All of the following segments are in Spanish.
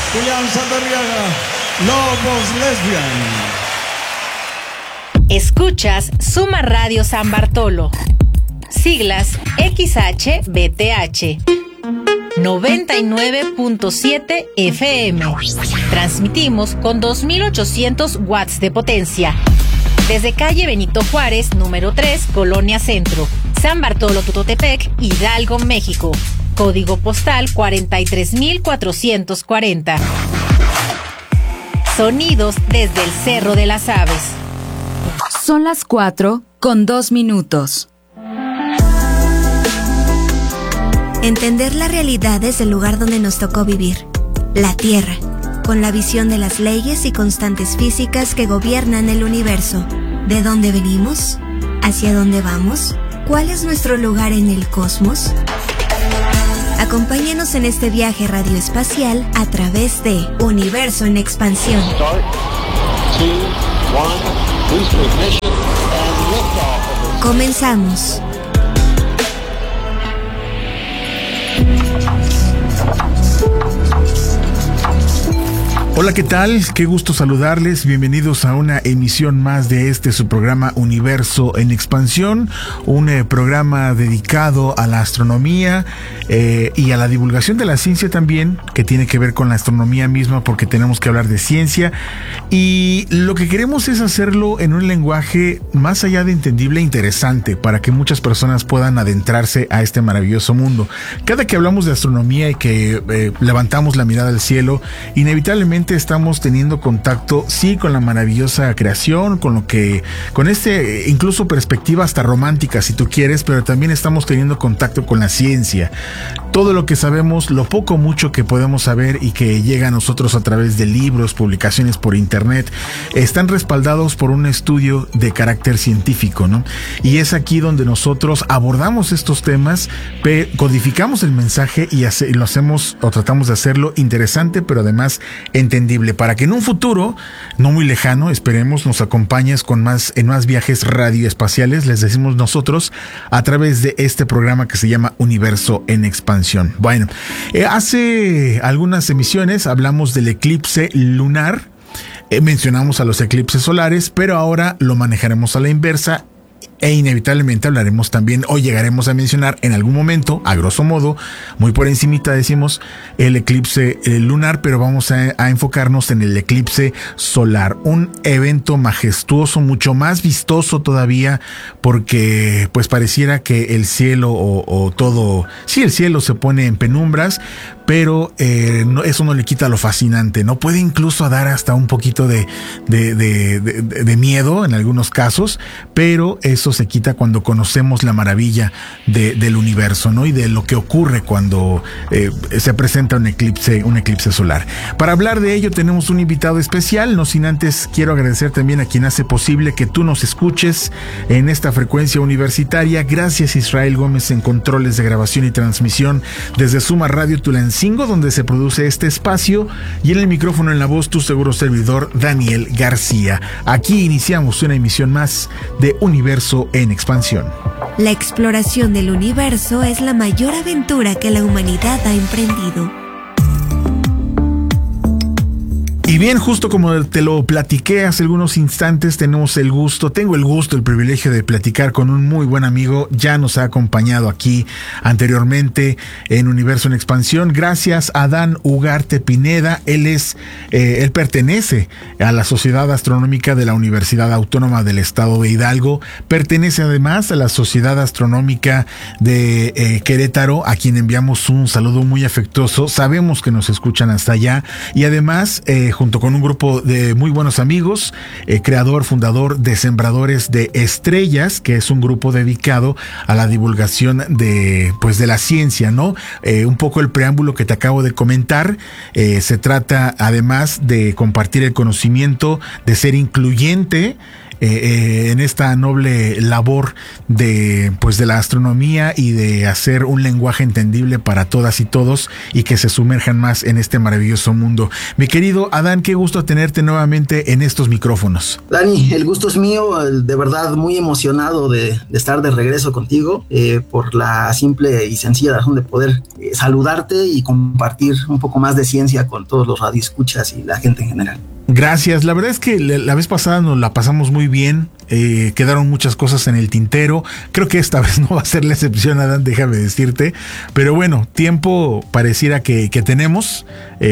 Julián Santarriaga, Lobos Lesbian. Escuchas Suma Radio San Bartolo. Siglas XHBTH. 99.7 FM. Transmitimos con 2.800 watts de potencia. Desde calle Benito Juárez, número 3, Colonia Centro, San Bartolo Tototepec, Hidalgo, México. Código postal 43.440. Sonidos desde el Cerro de las Aves. Son las 4:02. Entender la realidad desde el lugar donde nos tocó vivir, la Tierra, con la visión de las leyes y constantes físicas que gobiernan el universo. ¿De dónde venimos? ¿Hacia dónde vamos? ¿Cuál es nuestro lugar en el cosmos? Acompáñanos en este viaje radioespacial a través de Universo en Expansión. Comenzamos. Hola, ¿qué tal? Qué gusto saludarles. Bienvenidos a una emisión más de su programa Universo en Expansión, un programa dedicado a la astronomía y a la divulgación de la ciencia también, que tiene que ver con la astronomía misma, porque tenemos que hablar de ciencia. Y lo que queremos es hacerlo en un lenguaje más allá de entendible e interesante, para que muchas personas puedan adentrarse a este maravilloso mundo. Cada que hablamos de astronomía y que levantamos la mirada al cielo, inevitablemente estamos teniendo contacto, sí, con la maravillosa creación, con incluso perspectiva hasta romántica, si tú quieres, pero también estamos teniendo contacto con la ciencia. Todo lo que sabemos, lo poco o mucho que podemos saber y que llega a nosotros a través de libros, publicaciones por internet, están respaldados por un estudio de carácter científico, ¿no? Y es aquí donde nosotros abordamos estos temas, codificamos el mensaje y lo hacemos, o tratamos de hacerlo interesante, pero además entendible, para que en un futuro no muy lejano, esperemos, nos acompañes en más viajes radioespaciales, les decimos nosotros, a través de este programa que se llama Universo en Expansión. Bueno, hace algunas emisiones hablamos del eclipse lunar, mencionamos a los eclipses solares, pero ahora lo manejaremos a la inversa. E inevitablemente hablaremos también, o llegaremos a mencionar en algún momento, a grosso modo, muy por encimita decimos, el eclipse lunar, pero vamos a enfocarnos en el eclipse solar. Un evento majestuoso, mucho más vistoso todavía, porque pues pareciera que el cielo el cielo se pone en penumbras, pero eso no le quita lo fascinante, ¿no? Puede incluso dar hasta un poquito de miedo en algunos casos, pero eso se quita cuando conocemos la maravilla del universo, ¿no? Y de lo que ocurre cuando se presenta un eclipse solar. Para hablar de ello tenemos un invitado especial, no sin antes quiero agradecer también a quien hace posible que tú nos escuches en esta frecuencia universitaria. Gracias, Israel Gómez, en controles de grabación y transmisión desde Suma Radio Tulancingo, donde se produce este espacio, y en el micrófono, en la voz, tu seguro servidor, Daniel García. Aquí iniciamos una emisión más de Universo en Expansión. La exploración del universo es la mayor aventura que la humanidad ha emprendido. Y bien, justo como te lo platiqué hace algunos instantes, tengo el gusto, el privilegio de platicar con un muy buen amigo. Ya nos ha acompañado aquí anteriormente en Universo en Expansión. Gracias a Adán Ugarte Pineda. Él pertenece a la Sociedad Astronómica de la Universidad Autónoma del Estado de Hidalgo. Pertenece además a la Sociedad Astronómica de Querétaro, a quien enviamos un saludo muy afectuoso. Sabemos que nos escuchan hasta allá, y además junto con un grupo de muy buenos amigos, fundador de Sembradores de Estrellas, que es un grupo dedicado a la divulgación de la ciencia, ¿no? Un poco el preámbulo que te acabo de comentar, se trata además de compartir el conocimiento, de ser incluyente, en esta noble labor de la astronomía y de hacer un lenguaje entendible para todas y todos y que se sumerjan más en este maravilloso mundo. Mi querido Adán, qué gusto tenerte nuevamente en estos micrófonos. Dani, el gusto es mío, de verdad muy emocionado de estar de regreso contigo, por la simple y sencilla razón de poder saludarte y compartir un poco más de ciencia con todos los radioescuchas y la gente en general. Gracias, la verdad es que la vez pasada nos la pasamos muy bien, quedaron muchas cosas en el tintero, creo que esta vez no va a ser la excepción, Adán, déjame decirte, pero bueno, tiempo pareciera que tenemos,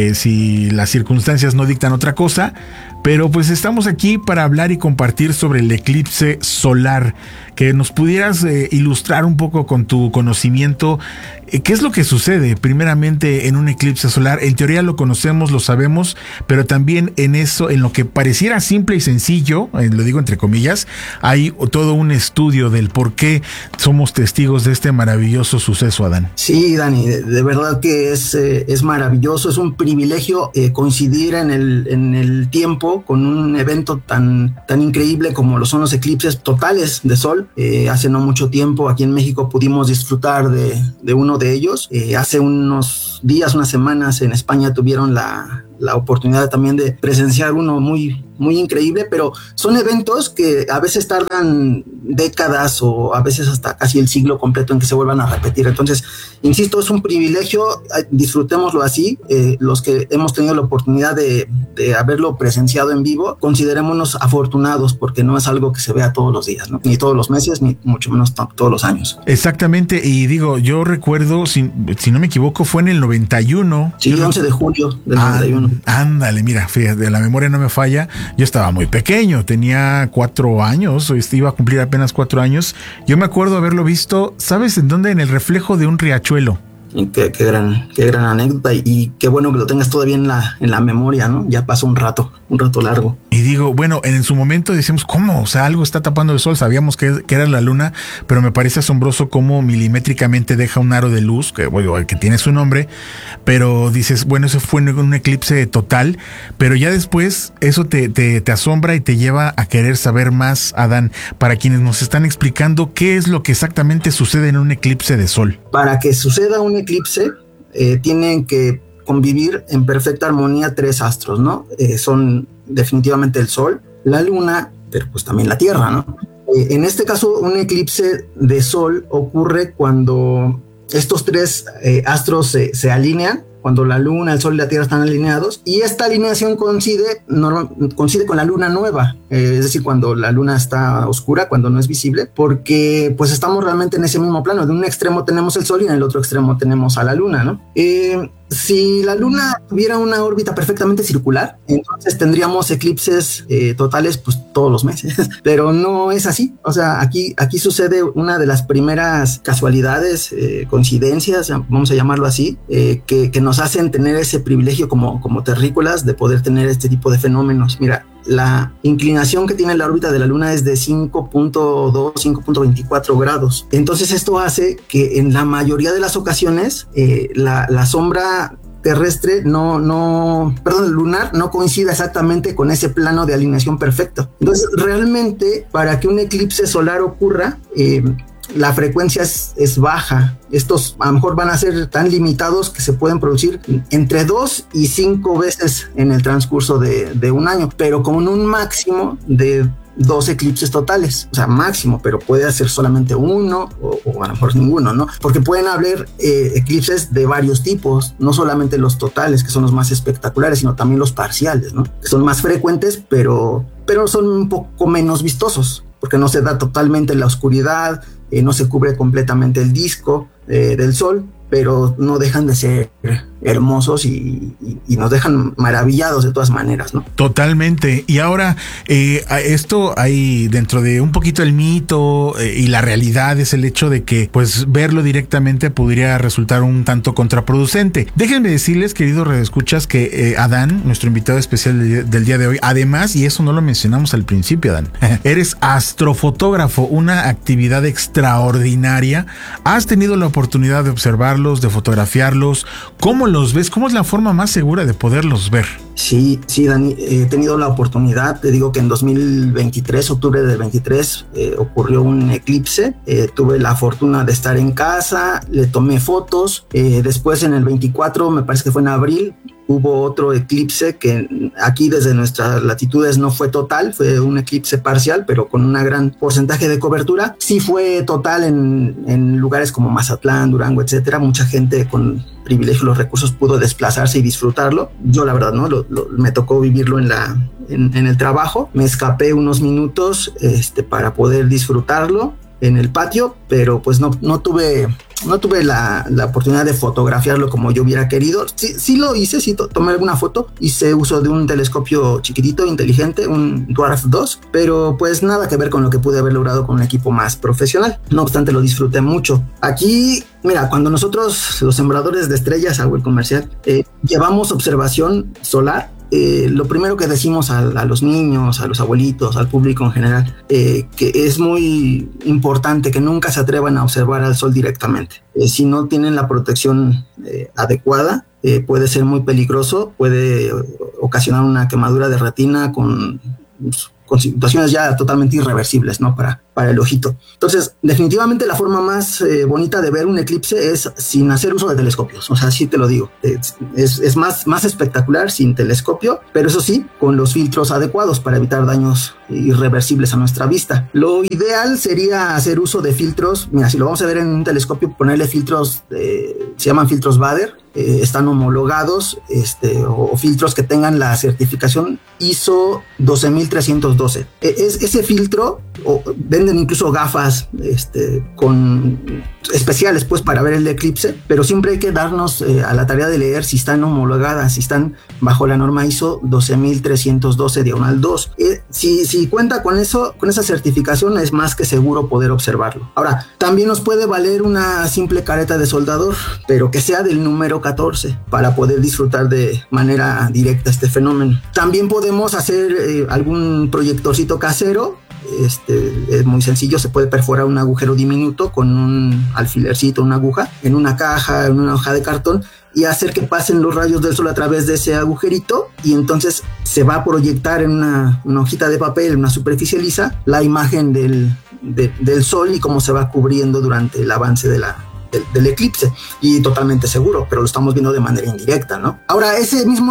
si las circunstancias no dictan otra cosa, pero pues estamos aquí para hablar y compartir sobre el eclipse solar, que nos pudieras ilustrar un poco con tu conocimiento, ¿qué es lo que sucede primeramente en un eclipse solar? En teoría lo conocemos, lo sabemos, pero también en eso, en lo que pareciera simple y sencillo, lo digo entre comillas, hay todo un estudio del por qué somos testigos de este maravilloso suceso, Adán. Sí, Dani, de verdad que es maravilloso, es un privilegio coincidir en el tiempo con un evento tan increíble como lo son los eclipses totales de sol. Hace no mucho tiempo aquí en México pudimos disfrutar de uno de ellos. Hace unos días, unas semanas en España tuvieron la oportunidad también de presenciar uno muy increíble, pero son eventos que a veces tardan décadas o a veces hasta casi el siglo completo en que se vuelvan a repetir. Entonces, insisto, es un privilegio, disfrutémoslo así. Los que hemos tenido la oportunidad de haberlo presenciado en vivo, considerémonos afortunados porque no es algo que se vea todos los días, ¿no? Ni todos los meses, ni mucho menos todos los años. Exactamente, y digo, yo recuerdo, si no me equivoco, fue en el 91. Sí, el 11 de julio del 91. Ándale, mira, fíjate, la memoria no me falla. Yo estaba muy pequeño, tenía 4 años, iba a cumplir apenas 4 años. Yo me acuerdo haberlo visto, ¿sabes en dónde? En el reflejo de un riachuelo. Qué gran anécdota, y qué bueno que lo tengas todavía en la memoria, ¿no? Ya pasó un rato largo. Y digo, bueno, en su momento decíamos, ¿cómo? O sea, algo está tapando el sol, sabíamos que era la luna, pero me parece asombroso cómo milimétricamente deja un aro de luz, que tiene su nombre, pero dices, bueno, eso fue un eclipse total, pero ya después eso te asombra y te lleva a querer saber más, Adán, para quienes nos están explicando qué es lo que exactamente sucede en un eclipse de sol. Para que suceda un eclipse, tienen que convivir en perfecta armonía 3 astros, ¿no? Son definitivamente el Sol, la Luna, pero pues también la Tierra, ¿no? En este caso, un eclipse de Sol ocurre cuando estos 3 astros se alinean, cuando la Luna, el Sol y la Tierra están alineados, y esta alineación coincide con la Luna nueva, es decir, cuando la Luna está oscura, cuando no es visible, porque pues estamos realmente en ese mismo plano. De un extremo tenemos el Sol y en el otro extremo tenemos a la Luna, ¿no? Si la Luna tuviera una órbita perfectamente circular, entonces tendríamos eclipses totales pues todos los meses, pero no es así. O sea, aquí sucede una de las primeras casualidades, coincidencias, vamos a llamarlo así, que nos hacen tener ese privilegio como terrícolas de poder tener este tipo de fenómenos. Mira, la inclinación que tiene la órbita de la Luna es de 5.2, 5.24 grados. Entonces esto hace que en la mayoría de las ocasiones la sombra terrestre lunar no coincida exactamente con ese plano de alineación perfecto. Entonces realmente para que un eclipse solar ocurra, la frecuencia es baja. Estos a lo mejor van a ser tan limitados que se pueden producir entre 2 y 5 veces en el transcurso de un año, pero con un máximo de 2 eclipses totales, o sea, máximo, pero puede hacer solamente uno o a lo mejor ninguno, ¿no? Porque pueden haber eclipses de varios tipos, no solamente los totales, que son los más espectaculares, sino también los parciales, ¿no? Que son más frecuentes, pero son un poco menos vistosos, porque no se da totalmente la oscuridad, no se cubre completamente el disco del Sol, pero no dejan de ser hermosos y nos dejan maravillados de todas maneras, ¿no? Totalmente. Y ahora, esto hay dentro de un poquito el mito y la realidad es el hecho de que pues verlo directamente podría resultar un tanto contraproducente. Déjenme decirles, queridos radioescuchas, que Adán, nuestro invitado especial del día de hoy, además, y eso no lo mencionamos al principio, Adán, eres astrofotógrafo, una actividad extraordinaria. Has tenido la oportunidad de observar observarlos, de fotografiarlos. ¿Cómo los ves? ¿Cómo es la forma más segura de poderlos ver? Sí, Dani, he tenido la oportunidad, te digo que en 2023, octubre del 23, ocurrió un eclipse. Tuve la fortuna de estar en casa, le tomé fotos. Después en el 24, me parece que fue en abril, hubo otro eclipse que aquí desde nuestras latitudes no fue total, fue un eclipse parcial, pero con un gran porcentaje de cobertura. Sí fue total en lugares como Mazatlán, Durango, etcétera. Mucha gente con privilegios, los recursos, pudo desplazarse y disfrutarlo. Yo la verdad no, me tocó vivirlo en el trabajo. Me escapé unos minutos para poder disfrutarlo en el patio, pero pues no tuve la oportunidad de fotografiarlo como yo hubiera querido. Sí lo hice, sí tomé alguna foto, hice uso de un telescopio chiquitito, inteligente, un Dwarf 2, pero pues nada que ver con lo que pude haber logrado con un equipo más profesional. No obstante, lo disfruté mucho. Aquí, mira, cuando nosotros, los sembradores de estrellas, hago el comercial, llevamos observación solar, lo primero que decimos a los niños, a los abuelitos, al público en general, que es muy importante que nunca se atrevan a observar al sol directamente. Si no tienen la protección adecuada, puede ser muy peligroso, puede ocasionar una quemadura de retina con situaciones ya totalmente irreversibles, ¿no? Para el ojito. Entonces, definitivamente la forma más bonita de ver un eclipse es sin hacer uso de telescopios. O sea, sí te lo digo. Es más espectacular sin telescopio, pero eso sí, con los filtros adecuados para evitar daños irreversibles a nuestra vista. Lo ideal sería hacer uso de filtros. Mira, si lo vamos a ver en un telescopio, ponerle filtros, se llaman filtros Bader, están homologados, o filtros que tengan la certificación ISO 12312. Ese filtro, venden incluso gafas con especiales pues para ver el eclipse, pero siempre hay que darnos a la tarea de leer si están homologadas, si están bajo la norma ISO 12312-2. Si cuenta con eso, con esa certificación, es más que seguro poder observarlo. Ahora, también nos puede valer una simple careta de soldador, pero que sea del número 14 para poder disfrutar de manera directa este fenómeno. También podemos hacer algún proyectorcito casero. Es muy sencillo, se puede perforar un agujero diminuto con un alfilercito, una aguja, en una caja, en una hoja de cartón, y hacer que pasen los rayos del sol a través de ese agujerito, y entonces se va a proyectar en una hojita de papel, en una superficie lisa, la imagen del sol y cómo se va cubriendo durante el avance del eclipse, y totalmente seguro, pero lo estamos viendo de manera indirecta, ¿no? Ahora, ese mismo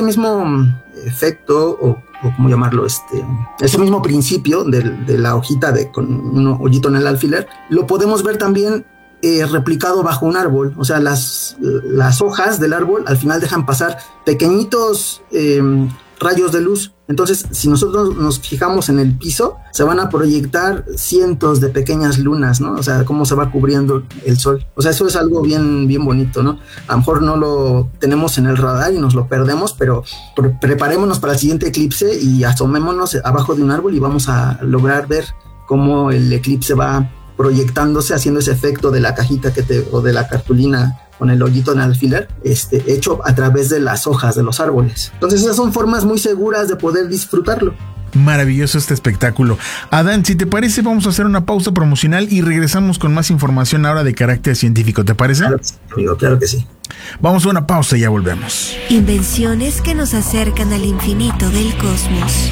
efecto, o cómo llamarlo, ese mismo principio de la hojita con un hoyito en el alfiler, lo podemos ver también replicado bajo un árbol. O sea, las hojas del árbol al final dejan pasar pequeñitos rayos de luz. Entonces, si nosotros nos fijamos en el piso, se van a proyectar cientos de pequeñas lunas, ¿no? O sea, cómo se va cubriendo el sol. O sea, eso es algo bien, bien bonito, ¿no? A lo mejor no lo tenemos en el radar y nos lo perdemos, pero preparémonos para el siguiente eclipse y asomémonos abajo de un árbol y vamos a lograr ver cómo el eclipse va proyectándose, haciendo ese efecto de la cajita o de la cartulina con el hoyito en alfiler, hecho a través de las hojas de los árboles. Entonces esas son formas muy seguras de poder disfrutarlo. Maravilloso este espectáculo. Adán, si te parece, vamos a hacer una pausa promocional y regresamos con más información ahora de carácter científico, ¿te parece? Claro que sí, amigo, claro que sí. Vamos a una pausa y ya volvemos. Invenciones que nos acercan al infinito del cosmos.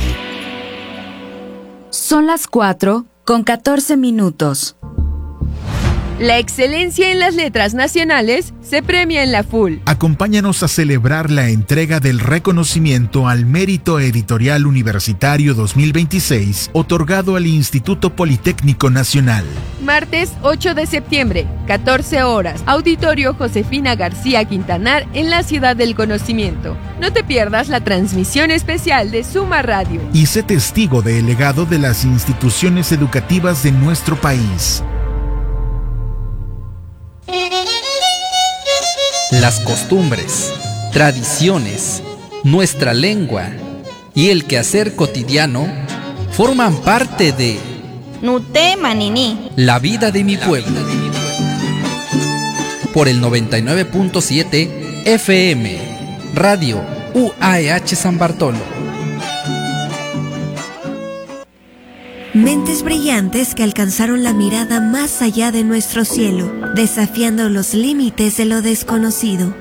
Son las 4:14. La excelencia en las letras nacionales se premia en la FUL. Acompáñanos a celebrar la entrega del reconocimiento al Mérito Editorial Universitario 2026, otorgado al Instituto Politécnico Nacional. Martes 8 de septiembre, 14 horas, Auditorio Josefina García Quintanar en la Ciudad del Conocimiento. No te pierdas la transmisión especial de Suma Radio. Y sé testigo del legado de las instituciones educativas de nuestro país. Las costumbres, tradiciones, nuestra lengua y el quehacer cotidiano forman parte de Nuté Manini, la vida de mi pueblo. Por el 99.7 FM, Radio UAEH San Bartolo. Mentes brillantes que alcanzaron la mirada más allá de nuestro cielo, desafiando los límites de lo desconocido.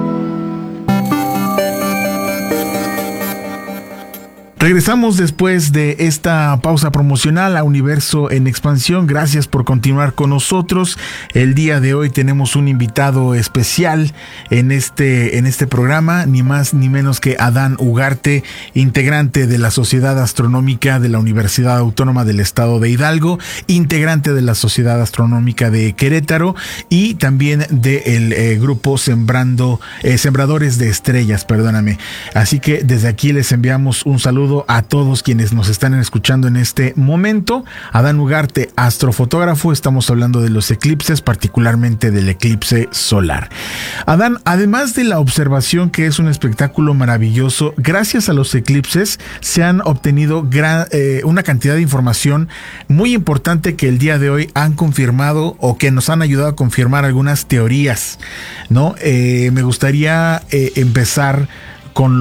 Regresamos después de esta pausa promocional a Universo en Expansión. Gracias por continuar con nosotros. El día de hoy tenemos un invitado especial en este programa, ni más ni menos que Adán Ugarte, integrante de la Sociedad Astronómica de la Universidad Autónoma del Estado de Hidalgo, integrante de la Sociedad Astronómica de Querétaro y también del grupo Sembradores de Estrellas, perdóname. Así que desde aquí les enviamos un saludo a todos quienes nos están escuchando en este momento. Adán Ugarte, astrofotógrafo, estamos hablando de los eclipses, particularmente del eclipse solar. Adán, además de la observación, que es un espectáculo maravilloso, gracias a los eclipses se han obtenido una cantidad de información muy importante que el día de hoy han confirmado o que nos han ayudado a confirmar algunas teorías, ¿no? Me gustaría empezar con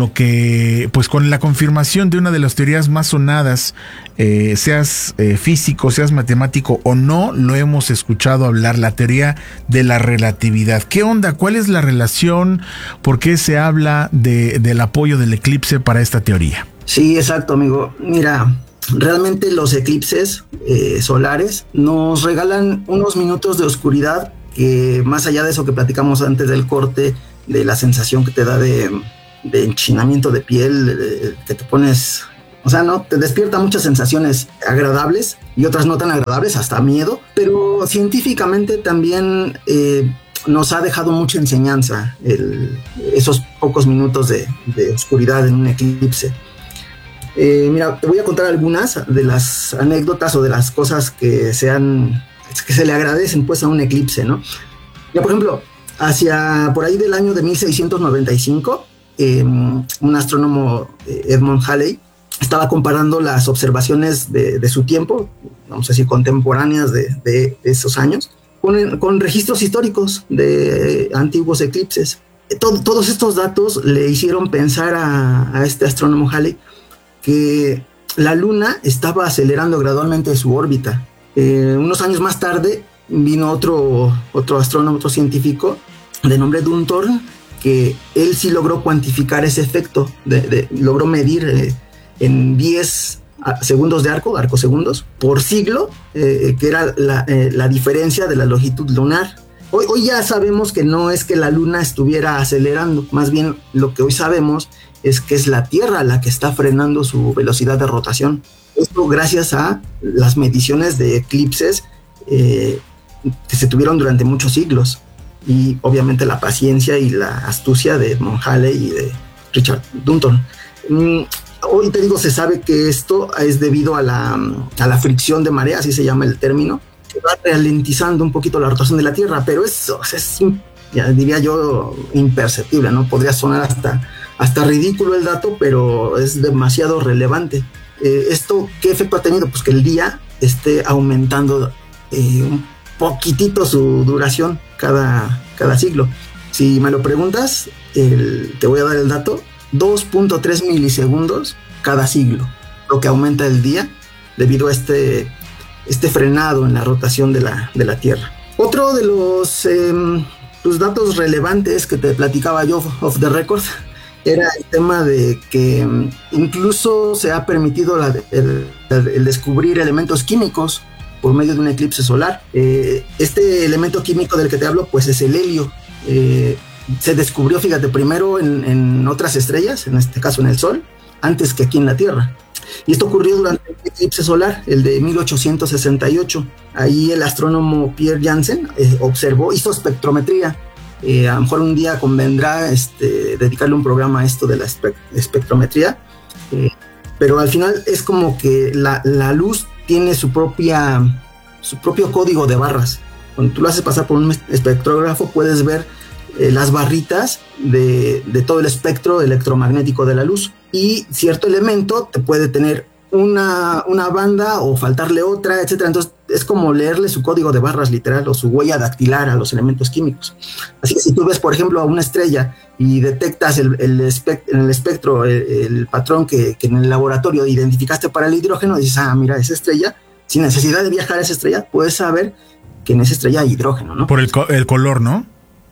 con la confirmación de una de las teorías más sonadas, seas físico, seas matemático o no, lo hemos escuchado hablar, la teoría de la relatividad. ¿Qué onda? ¿Cuál es la relación? ¿Por qué se habla del apoyo del eclipse para esta teoría? Sí, exacto, amigo. Mira, realmente los eclipses solares nos regalan unos minutos de oscuridad que, más allá de eso que platicamos antes del corte, de la sensación que te da de enchinamiento de piel, que te pones, o sea, no, te despierta muchas sensaciones agradables y otras no tan agradables, hasta miedo, pero científicamente también nos ha dejado mucha enseñanza esos pocos minutos de oscuridad en un eclipse. Mira, te voy a contar algunas de las anécdotas o de las cosas que se le agradecen pues a un eclipse, ¿no? Ya, por ejemplo, hacia por ahí del año de 1695, un astrónomo, Edmund Halley, estaba comparando las observaciones de su tiempo, vamos a decir contemporáneas de esos años, con registros históricos de antiguos eclipses. Todos estos datos le hicieron pensar a este astrónomo Halley que la Luna estaba acelerando gradualmente su órbita. Unos años más tarde vino otro astrónomo, otro científico de nombre Dunthorne, que él sí logró cuantificar ese efecto, logró medir en 10 segundos de arcosegundos por siglo, que era la diferencia de la longitud lunar. Hoy ya sabemos que no es que la Luna estuviera acelerando, más bien lo que hoy sabemos es que es la Tierra la que está frenando su velocidad de rotación. Esto gracias a las mediciones de eclipses que se tuvieron durante muchos siglos. Y obviamente la paciencia y la astucia de Edmund Halley y de Richard Dunthorne. Hoy te digo, se sabe que esto es debido a la fricción de marea, así se llama el término, que va ralentizando un poquito la rotación de la Tierra, pero eso es ya diría yo, imperceptible, ¿no? Podría sonar hasta ridículo el dato, pero es demasiado relevante. ¿Esto qué efecto ha tenido? Pues que el día esté aumentando un poquitito su duración cada siglo. Si me lo preguntas, te voy a dar el dato: 2.3 milisegundos cada siglo, lo que aumenta el día debido a este frenado en la rotación de la Tierra. Otro de los datos relevantes que te platicaba yo off the record era el tema de que incluso se ha permitido el descubrir elementos químicos por medio de un eclipse solar. Este elemento químico del que te hablo, pues es el helio. Se descubrió, fíjate, primero en otras estrellas, en este caso en el Sol, antes que aquí en la Tierra. Y esto ocurrió durante el eclipse solar, el de 1868. Ahí el astrónomo Pierre Janssen hizo espectrometría. A lo mejor un día convendrá dedicarle un programa a esto de la espectrometría. Pero al final es como que la luz tiene su propio código de barras. Cuando tú lo haces pasar por un espectrógrafo, puedes ver las barritas de todo el espectro electromagnético de la luz, y cierto elemento te puede tener una banda o faltarle otra, etcétera. Entonces es como leerle su código de barras literal, o su huella dactilar a los elementos químicos. Así que si tú ves, por ejemplo, a una estrella y detectas en el espectro el patrón que en el laboratorio identificaste para el hidrógeno, dices, mira, esa estrella sin necesidad de viajar a esa estrella, puedes saber que en esa estrella hay hidrógeno, ¿no? Por el color, ¿no?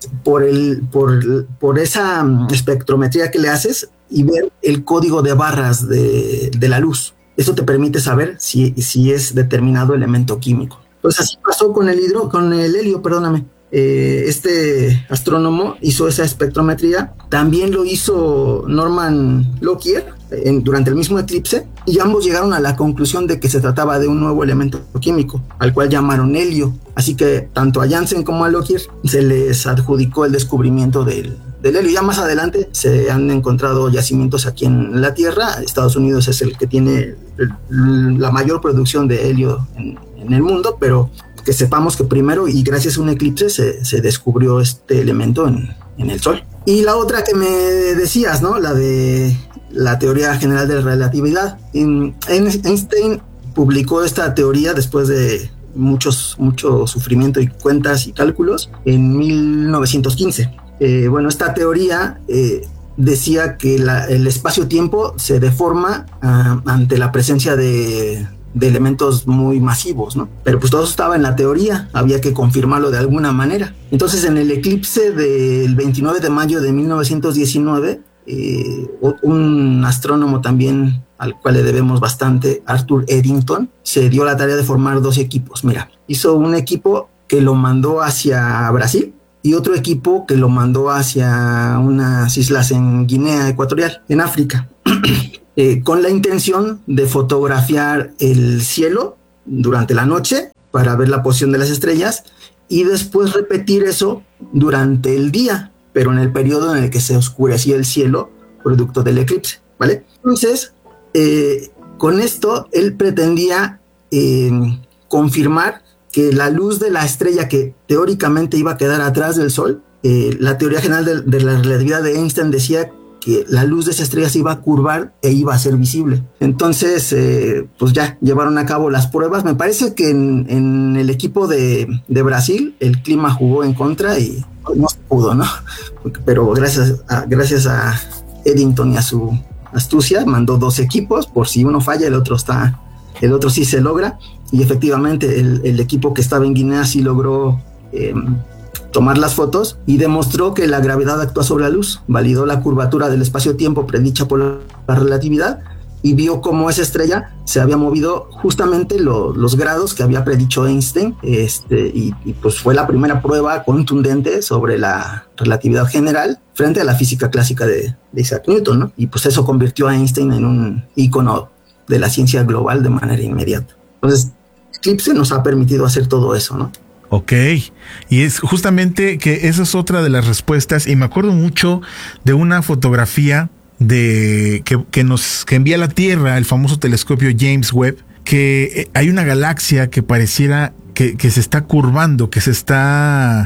Por esa espectrometría que le haces y ver el código de barras de la luz. Eso te permite saber si es determinado elemento químico. Pues así pasó con el helio, perdóname. Este astrónomo hizo esa espectrometría. También lo hizo Norman Lockyer durante el mismo eclipse, y ambos llegaron a la conclusión de que se trataba de un nuevo elemento químico, al cual llamaron helio. Así que tanto a Janssen como a Lockyer se les adjudicó el descubrimiento del helio. Ya más adelante se han encontrado yacimientos aquí en la Tierra. Estados Unidos es el que tiene la mayor producción de helio en el mundo, pero que sepamos que primero, y gracias a un eclipse, se descubrió este elemento en el Sol. Y la otra que me decías, ¿no? La de la teoría general de la relatividad. Einstein publicó esta teoría después de mucho sufrimiento y cuentas y cálculos en 1915. Bueno, esta teoría decía que el espacio-tiempo se deforma ante la presencia de elementos muy masivos, ¿no? Pero pues todo estaba en la teoría, había que confirmarlo de alguna manera. Entonces, en el eclipse del 29 de mayo de 1919, un astrónomo también al cual le debemos bastante, Arthur Eddington, se dio la tarea de formar dos equipos. Mira, hizo un equipo que lo mandó hacia Brasil y otro equipo que lo mandó hacia unas islas en Guinea Ecuatorial, en África. Con la intención de fotografiar el cielo durante la noche para ver la posición de las estrellas y después repetir eso durante el día, pero en el periodo en el que se oscurecía el cielo producto del eclipse, ¿vale? Entonces, con esto él pretendía confirmar que la luz de la estrella que teóricamente iba a quedar atrás del Sol, la teoría general de la relatividad de Einstein decía que la luz de esa estrella se iba a curvar e iba a ser visible. Entonces, pues ya llevaron a cabo las pruebas. Me parece que en el equipo de Brasil el clima jugó en contra y no se pudo, ¿no? Pero gracias a Eddington y a su astucia mandó dos equipos, por si uno falla el otro sí se logra, y efectivamente el equipo que estaba en Guinea sí logró tomar las fotos y demostró que la gravedad actúa sobre la luz, validó la curvatura del espacio-tiempo predicha por la relatividad y vio cómo esa estrella se había movido justamente los grados que había predicho Einstein, y pues fue la primera prueba contundente sobre la relatividad general frente a la física clásica de Isaac Newton, ¿no? Y pues eso convirtió a Einstein en un ícono de la ciencia global de manera inmediata. Entonces, Eclipse nos ha permitido hacer todo eso, ¿no? Ok, y es justamente que esa es otra de las respuestas, y me acuerdo mucho de una fotografía que envía la Tierra, el famoso telescopio James Webb, que hay una galaxia que pareciera que se está curvando, que se está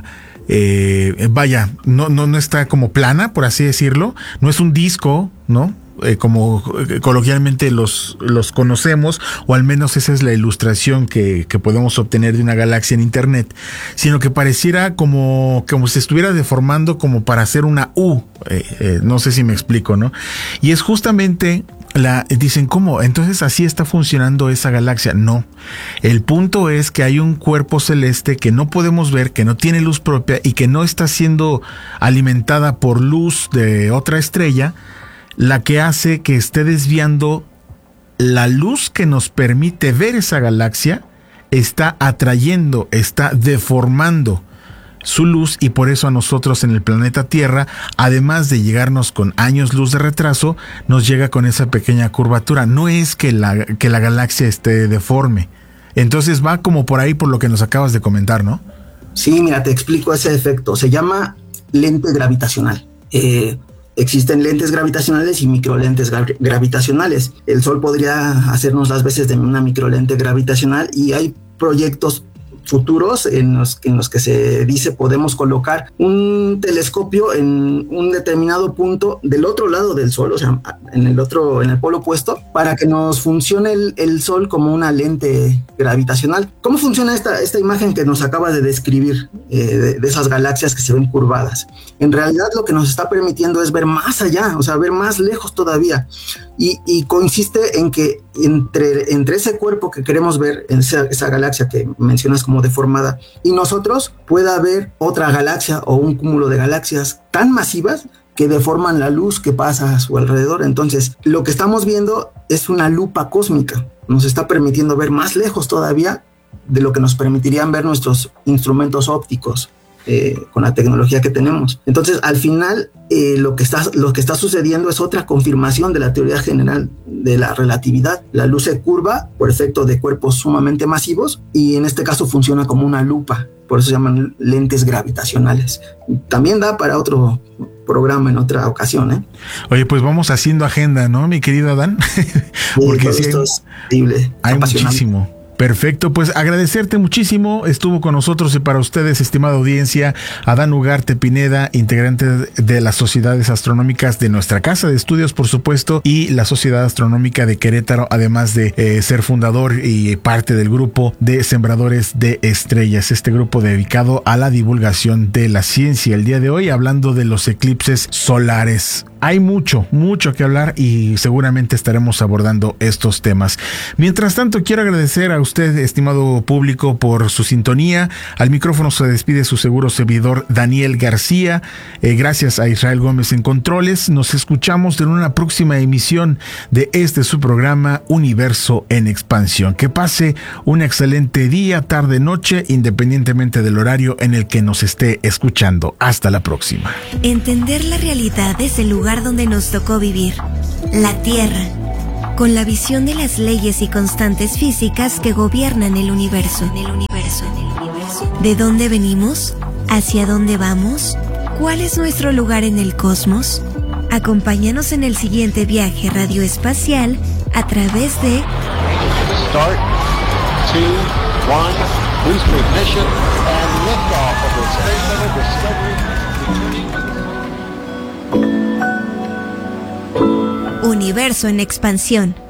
no está como plana, por así decirlo, no es un disco, ¿no? Como coloquialmente los conocemos, o al menos esa es la ilustración que podemos obtener de una galaxia en internet, sino que pareciera como se estuviera deformando como para hacer una U, no sé si me explico, ¿no? Y es justamente dicen, ¿cómo? Entonces así está funcionando esa galaxia. No, el punto es que hay un cuerpo celeste que no podemos ver, que no tiene luz propia y que no está siendo alimentada por luz de otra estrella, la que hace que esté desviando la luz que nos permite ver esa galaxia, está atrayendo, está deformando su luz, y por eso a nosotros en el planeta Tierra, además de llegarnos con años luz de retraso, nos llega con esa pequeña curvatura. No es que la galaxia esté deforme. Entonces va como por ahí, por lo que nos acabas de comentar, ¿no? Sí, mira, te explico ese efecto. Se llama lente gravitacional. Existen lentes gravitacionales y microlentes gravitacionales. El Sol podría hacernos las veces de una microlente gravitacional, y hay proyectos futuros en los que se dice podemos colocar un telescopio en un determinado punto del otro lado del Sol, o sea, en el polo opuesto, para que nos funcione el Sol como una lente gravitacional. ¿Cómo funciona esta imagen que nos acaba de describir de esas galaxias que se ven curvadas? En realidad lo que nos está permitiendo es ver más allá, o sea, ver más lejos todavía. Y consiste en que entre ese cuerpo que queremos ver, esa galaxia que mencionas como deformada, y nosotros pueda haber otra galaxia o un cúmulo de galaxias tan masivas que deforman la luz que pasa a su alrededor. Entonces, lo que estamos viendo es una lupa cósmica. Nos está permitiendo ver más lejos todavía de lo que nos permitirían ver nuestros instrumentos ópticos con la tecnología que tenemos. Entonces, al final, lo que está sucediendo es otra confirmación de la teoría general de la relatividad. La luz se curva por efecto de cuerpos sumamente masivos y en este caso funciona como una lupa. Por eso se llaman lentes gravitacionales. También da para otro programa en otra ocasión, ¿eh? Oye, pues vamos haciendo agenda, ¿no, mi querido Adán? Porque sí, esto es increíble, hay muchísimo. Perfecto, pues agradecerte muchísimo. Estuvo con nosotros y para ustedes, estimada audiencia, Adán Ugarte Pineda, integrante de las sociedades astronómicas de nuestra casa de estudios, por supuesto, y la Sociedad Astronómica de Querétaro, además de ser fundador y parte del grupo de Sembradores de Estrellas, este grupo dedicado a la divulgación de la ciencia. El día de hoy, hablando de los eclipses solares. Hay mucho que hablar y seguramente estaremos abordando estos temas. Mientras tanto, quiero agradecer a usted, estimado público, por su sintonía. Al micrófono se despide su seguro servidor Daniel García. Gracias a Israel Gómez en controles. Nos escuchamos en una próxima emisión de su programa Universo en Expansión. Que pase un excelente día, tarde, noche, independientemente del horario en el que nos esté escuchando. Hasta la próxima. Entender la realidad desde el lugar donde nos tocó vivir, la Tierra, con la visión de las leyes y constantes físicas que gobiernan el universo. ¿De dónde venimos? ¿Hacia dónde vamos? ¿Cuál es nuestro lugar en el cosmos? Acompáñanos en el siguiente viaje radioespacial a través de Start, 2, 1, boost ignition and liftoff of the Space Shuttle Discovery. Universo en Expansión.